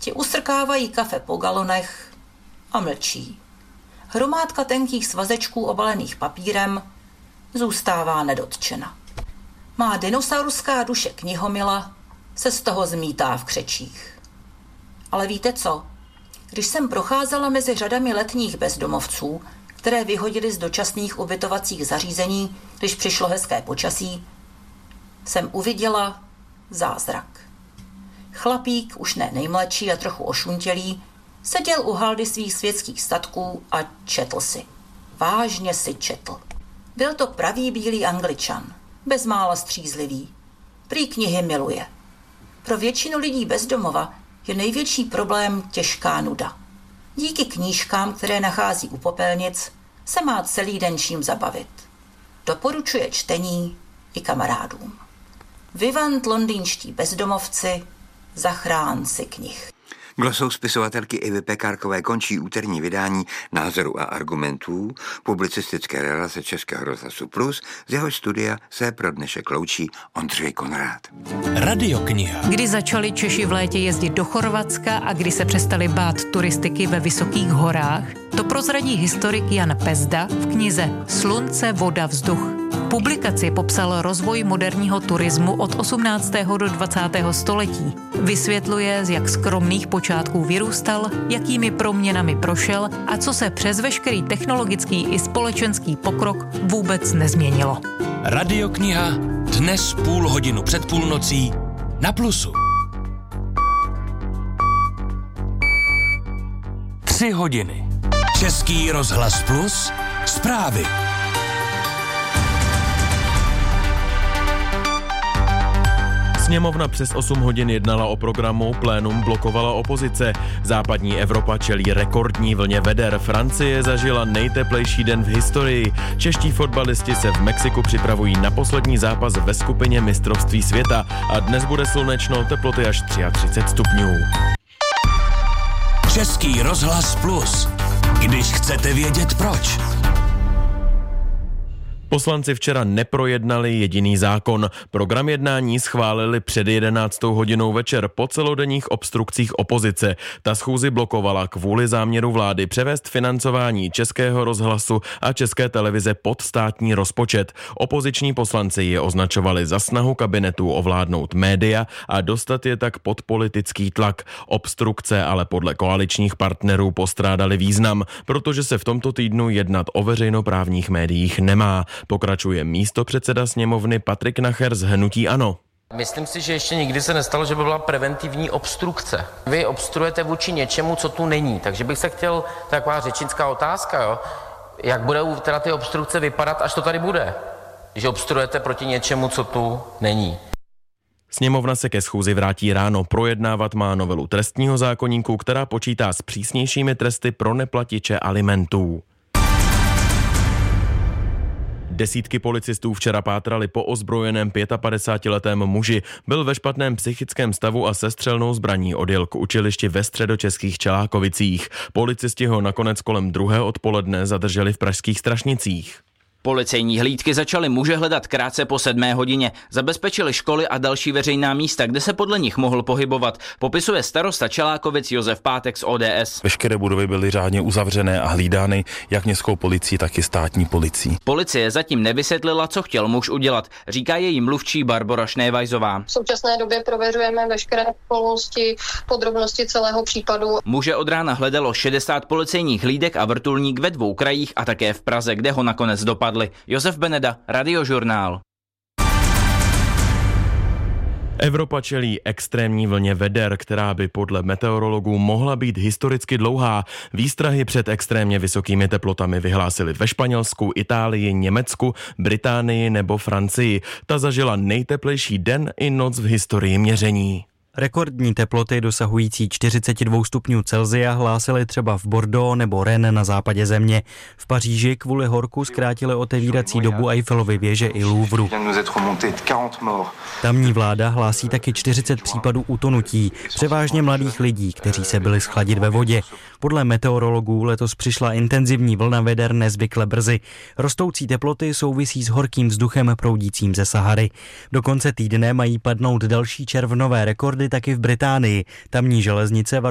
Ti ustrkávají kafe po galonech a mlčí. Hromádka tenkých svazečků obalených papírem zůstává nedotčena. Má dinosaurská duše knihomila se z toho zmítá v křečích. Ale víte co? Když jsem procházela mezi řadami letních bezdomovců, které vyhodili z dočasných ubytovacích zařízení, když přišlo hezké počasí, jsem uviděla zázrak. Chlapík, už ne nejmladší a trochu ošuntělý, seděl u haldy svých světských statků a četl si. Vážně si četl. Byl to pravý bílý Angličan, bezmála střízlivý. Prý knihy miluje. Pro většinu lidí bez domova je největší problém těžká nuda. Díky knížkám, které nachází u popelnic, se má celý den čím zabavit. Doporučuje čtení i kamarádům. Vivant londýnští bezdomovci, zachránci knih. Glosou spisovatelky Ivy Pekárkové končí úterní vydání Názoru a argumentů, publicistické relace Českého rozhlasu Plus, z jeho studia se pro dnešek loučí Ondřej Konrád. Radiokniha. Kdy začali Češi v létě jezdit do Chorvatska a kdy se přestali bát turistiky ve vysokých horách, to prozradí historik Jan Pezda v knize Slunce, voda, vzduch. V publikaci popsal rozvoj moderního turismu od 18. do 20. století. Vysvětluje, z jak skromných počátků vyrůstal, jakými proměnami prošel a co se přes veškerý technologický i společenský pokrok vůbec nezměnilo. Radiokniha dnes 0,5 hodiny před půlnocí na Plusu. 3 hodiny. Český rozhlas Plus, zprávy. Sněmovna přes 8 hodin jednala o programu, plénum blokovala opozice. Západní Evropa čelí rekordní vlně veder. Francie zažila nejteplejší den v historii. Čeští fotbalisti se v Mexiku připravují na poslední zápas ve skupině mistrovství světa a dnes bude slunečno, teploty až 33 stupňů. Český rozhlas Plus. Když chcete vědět proč. Poslanci včera neprojednali jediný zákon. Program jednání schválili před 11. hodinou večer po celodenních obstrukcích opozice. Ta schůzi blokovala kvůli záměru vlády převést financování Českého rozhlasu a České televize pod státní rozpočet. Opoziční poslanci je označovali za snahu kabinetu ovládnout média a dostat je tak pod politický tlak. Obstrukce ale podle koaličních partnerů postrádaly význam, protože se v tomto týdnu jednat o veřejnoprávních médiích nemá. Pokračuje místopředseda sněmovny Patrik Nacher z hnutí ANO. Myslím si, že ještě nikdy se nestalo, že by byla preventivní obstrukce. Vy obstruujete vůči něčemu, co tu není. Takže bych se chtěl, taková řečnická otázka, jo? Jak budou teda ty obstrukce vypadat, až to tady bude? Že obstruujete proti něčemu, co tu není. Sněmovna se ke schůzi vrátí ráno. Projednávat má novelu trestního zákoníku, která počítá s přísnějšími tresty pro neplatiče alimentů. Desítky policistů včera pátrali po ozbrojeném 55letém muži. Byl ve špatném psychickém stavu a se střelnou zbraní odjel k učilišti ve středočeských Čelákovicích. Policisti ho nakonec kolem 2. odpoledne zadrželi v pražských Strašnicích. Policejní hlídky začaly muže hledat krátce po 7. hodině. Zabezpečili školy a další veřejná místa, kde se podle nich mohl pohybovat, popisuje starosta Čelákovic Josef Pátek z ODS. Veškeré budovy byly řádně uzavřené a hlídány jak městskou policií, tak i státní policií. Policie zatím nevysvětlila, co chtěl muž udělat, říká její mluvčí Barbora Šnévajzová. V současné době prověřujeme veškeré okolnosti, podrobnosti celého případu. Muže od rána hledalo 60 policejních hlídek a vrtulník ve 2 krajích a také v Praze, kde ho nakonec dopadl. Josef Beneda, Radiožurnál. Evropa čelí extrémní vlně veder, která by podle meteorologů mohla být historicky dlouhá. Výstrahy před extrémně vysokými teplotami vyhlásili ve Španělsku, Itálii, Německu, Británii nebo Francii. Ta zažila nejteplejší den i noc v historii měření. Rekordní teploty dosahující 42 stupňů Celsia hlásili třeba v Bordeaux nebo Rennes na západě země. V Paříži kvůli horku zkrátili otevírací dobu Eiffelovy věže i Louvru. Tamní vláda hlásí taky 40 případů utonutí, převážně mladých lidí, kteří se byli schladit ve vodě. Podle meteorologů letos přišla intenzivní vlna veder nezvykle brzy. Rostoucí teploty souvisí s horkým vzduchem proudícím ze Sahary. Do konce týdne mají padnout další červnové rekordy taky v Británii. Tamní železnice